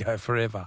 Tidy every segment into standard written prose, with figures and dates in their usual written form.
go forever.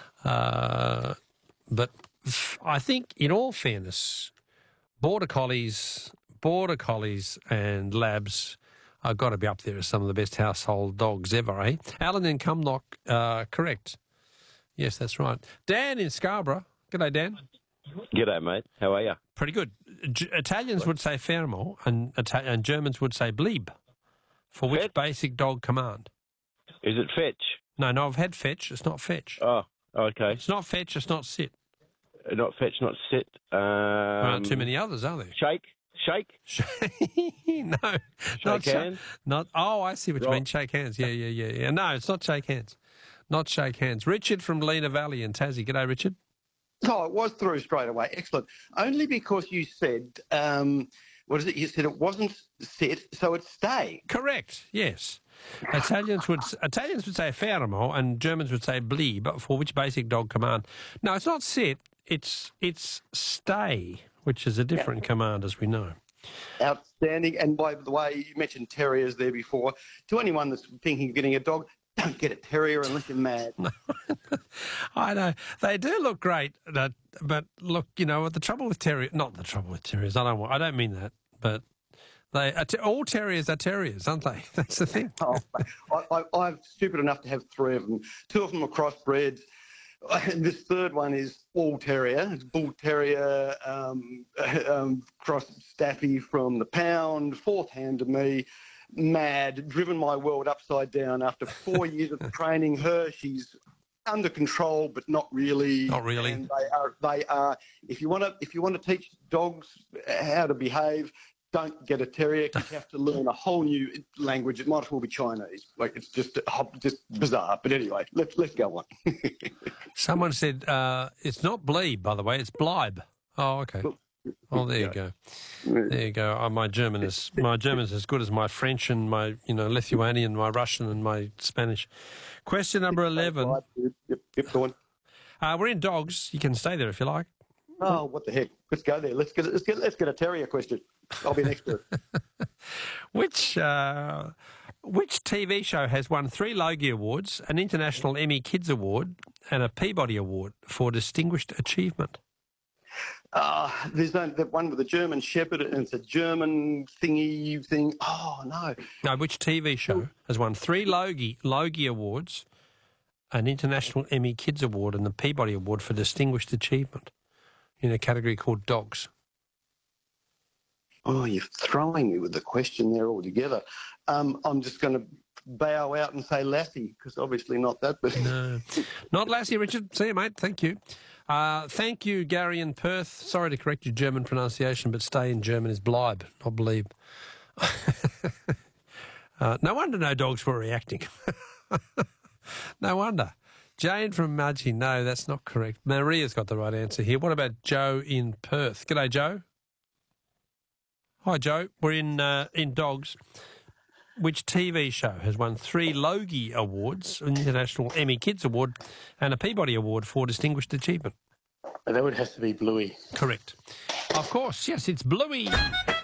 But I think, in all fairness, Border Collies and Labs are got to be up there as some of the best household dogs ever, eh? Alan in Cumnock, correct. Yes, that's right. Dan in Scarborough. G'day, Dan. G'day, mate. How are you? Pretty good. Italians would say fermo and Germans would say bleib. For which Fetch? basic dog command? Is it fetch? No, I've had fetch. It's not fetch. Oh, okay. It's not fetch. It's not sit. Not fetch, not sit. There aren't too many others, are there? Shake? No. Shake hands? Oh, I see what you mean. Shake hands. Yeah. No, it's not shake hands. Not shake hands. Richard from Lena Valley in Tassie. G'day, Richard. Oh, it was through straight away. Excellent. Only because you said, what is it? You said it wasn't sit, so it's stay. Correct. Yes. Italians would say fermo and Germans would say bleib, for which basic dog command. No, it's not sit. It's stay, which is a different command, as we know. Outstanding. And by the way, you mentioned terriers there before. To anyone that's thinking of getting a dog, don't get a terrier unless you're mad. I know. They do look great, but look, the trouble with terriers, not the trouble with terriers, I don't mean that, but all terriers are terriers, aren't they? That's the thing. I'm stupid enough to have 3 of them. 2 of them are crossbreds. And this third one is all terrier. It's bull terrier, cross staffy from the pound, 4th hand to me. Mad, driven my world upside down. After 4 years of training her, she's under control, but not really. Not really. And they are. If you want to teach dogs how to behave, don't get a terrier. You have to learn a whole new language. It might as well be Chinese. Like, it's just bizarre. But anyway, let's go on. Someone said it's not bleib, by the way. It's bleib. Oh, okay. Oh, there you go. There you go. My German is as good as my French and my Lithuanian, my Russian and my Spanish. Question number 11. Yep, go on. We're in dogs. You can stay there if you like. Oh, what the heck? Let's go there. Let's get a terrier question. I'll be an expert. Which TV show has won 3 Logie Awards, an International Emmy Kids Award, and a Peabody Award for Distinguished Achievement? There's the one with the German Shepherd, and it's a German thingy thing. Oh, no. No, which TV show has won 3 Logie Awards, an International Emmy Kids Award, and the Peabody Award for Distinguished Achievement in a category called Dogs? Oh, you're throwing me with the question there altogether. I'm just going to bow out and say Lassie, because obviously not that. But no, not Lassie, Richard. See you, mate. Thank you. Thank you, Gary in Perth. Sorry to correct your German pronunciation, but stay in German is bleib, not believe. No wonder no dogs were reacting. No wonder. Jane from Mudgee, no, that's not correct. Maria's got the right answer here. What about Joe in Perth? G'day, Joe. Hi, Joe. We're in dogs. Which TV show has won 3 Logie Awards, an International Emmy Kids Award, and a Peabody Award for Distinguished Achievement? That would have to be Bluey. Correct. Of course, yes, it's Bluey.